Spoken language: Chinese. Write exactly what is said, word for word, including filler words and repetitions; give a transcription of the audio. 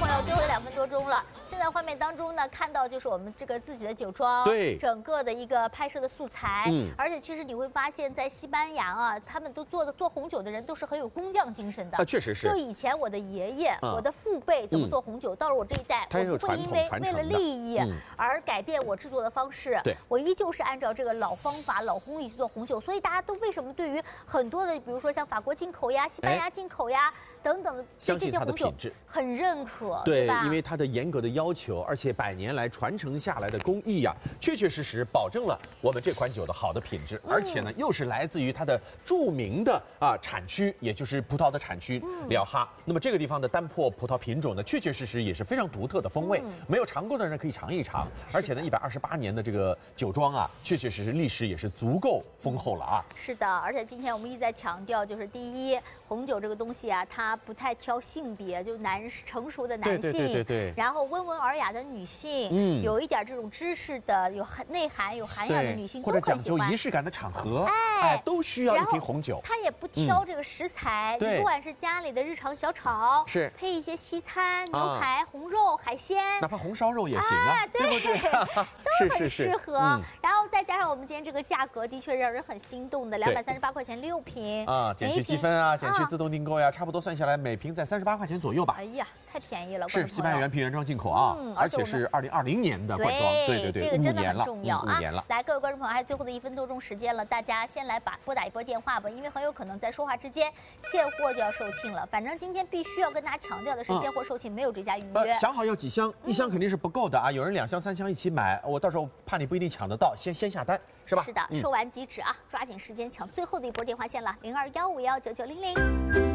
朋友，最后的两分多钟了。现在画面当中呢，看到就是我们这个自己的酒庄， 对， 整个的一个拍摄的素材。 嗯， 而且其实你会发现在西班牙啊，他们都做的做红酒的人都是很有工匠精神的啊，确实是。 就以前我的爷爷、 嗯、 我的父辈怎么做红酒，嗯、到了我这一代，我不会因为为了利益而改变我制作的方式。 对、嗯， 我依旧是按照这个老方法、老工艺去做红酒。所以大家都为什么对于很多的，比如说像法国进口呀、西班牙进口呀。哎等等的相信它的品质很认可， 对，因为它的严格的要求，而且百年来传承下来的工艺呀、啊，确确实实保证了我们这款酒的好的品质，而且呢，又是来自于它的著名的啊产区，也就是葡萄的产区里奥哈。那么这个地方的单粕葡萄品种呢，确确实实也是非常独特的风味，嗯、没有尝过的人可以尝一尝。而且呢，一百二十八年的这个酒庄啊，确确实实历史也是足够丰厚了啊。 是的，而且今天我们一直在强调，就是第一，红酒这个东西啊，它不太挑性别，就男成熟的男性， 对对对对对， 然后温文尔雅的女性， 嗯， 有一点这种知识的、有内涵、有涵养的女性， 或者讲究仪式感的场合， 哎， 哎都需要一瓶红酒。 它也不挑这个食材， 嗯、 你不管是家里的日常小炒， 是配一些西餐、牛排、啊、红肉、海鲜， 哪怕红烧肉也行啊， 哎、对不对？ 都很适合。嗯、然后再加上我们今天这个价格，的确让人很心动的，两百三十八块钱六瓶啊，减去积分啊，减去自动订购呀、啊，差不多算下来每瓶在三十八块钱左右吧。 哎呀，太便宜了！ 是西班牙原瓶原装进口啊，嗯、而且是二零二零年的罐装，对对对， 这个真的很重要啊。 五年了， 来，各位观众朋友，还有最后的一分多钟时间了，大家先来把拨打一波电话吧，因为很有可能在说话之间现货就要售罄了。反正今天必须要跟大家强调的是，现货售罄没有追加预约。 呃，想好要几箱，一箱肯定是不够的啊，有人两箱三箱一起买，我到时候怕你不一定抢得到，先先下单是吧？ 是的，售完即止啊，抓紧时间抢最后的一波电话线了，零二幺五幺九九零零。